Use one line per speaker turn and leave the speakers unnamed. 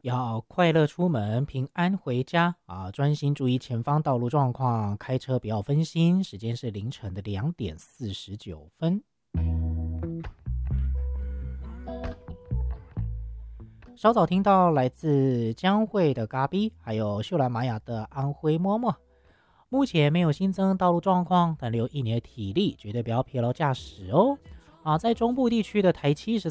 要快乐出门，平安回家啊！专心注意前方道路状况，开车不要分心。时间是凌晨的2:49。稍早听到来自江蕙的嘎逼，还有秀兰玛雅的安徽嬷嬷。目前没有新增道路状况，但留意你的体力，绝对不要疲劳驾驶哦。在中部地区的台70